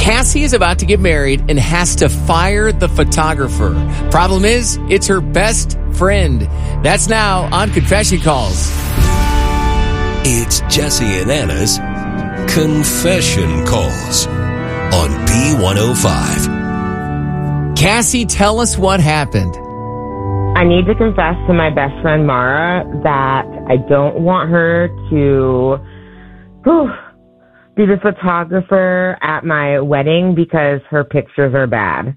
Cassie is about to get married and has to fire the photographer. Problem is, it's her best friend. That's now on Confession Calls. It's Jesse and Anna's Confession Calls on B105. Cassie, tell us what happened. I need to confess to my best friend Mara that I don't want her to be the photographer at my wedding because her pictures are bad.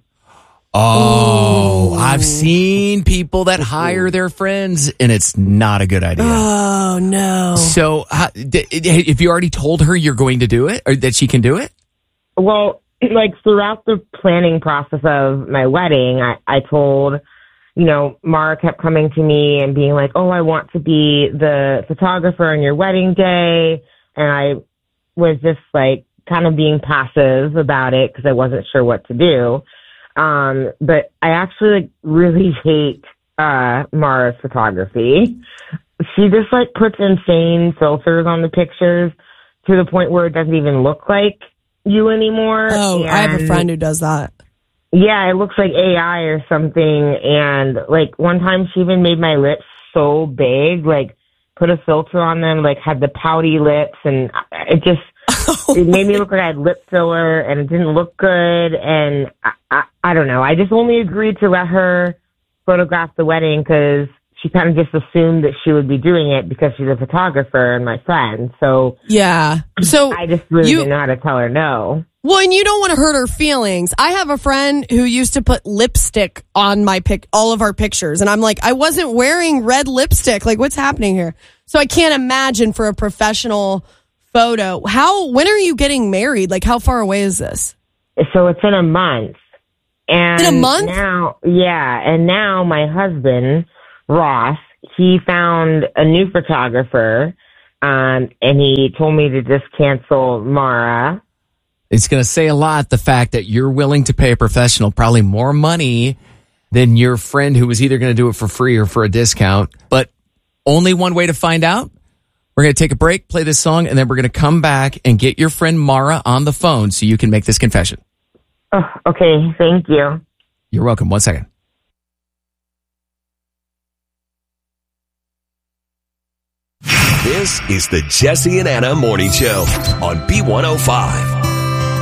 Oh, I've seen people that hire their friends, and it's not a good idea. Oh, no. So, if you already told her you're going to do it, or that she can do it? Well, like throughout the planning process of my wedding, I told, Mara kept coming to me and being like, oh, I want to be the photographer on your wedding day. And I was just like kind of being passive about it because I wasn't sure what to do. But I actually really hate Mara's photography. She just like puts insane filters on the pictures to the point where it doesn't even look like you anymore. Oh, I have a friend who does that. Yeah, it looks like AI or something. And like one time she even made my lips so big, like put a filter on them, like had the pouty lips, and it just it made me look like I had lip filler, and it didn't look good. And I don't know. I just only agreed to let her photograph the wedding because she kind of just assumed that she would be doing it because she's a photographer and my friend. So yeah. So I just really didn't know how to tell her no. Well, and you don't want to hurt her feelings. I have a friend who used to put lipstick on all of our pictures. And I'm like, I wasn't wearing red lipstick. Like, what's happening here? So I can't imagine for a professional photo. When are you getting married? Like, how far away is this? So it's in a month. And in a month? And now my husband, Ross, he found a new photographer, and he told me to just cancel Mara. It's going to say a lot, the fact that you're willing to pay a professional probably more money than your friend who was either going to do it for free or for a discount. But only one way to find out. We're going to take a break, play this song, and then we're going to come back and get your friend Mara on the phone so you can make this confession. Oh, okay. Thank you. You're welcome. 1 second. This is the Jesse and Anna Morning Show on B105.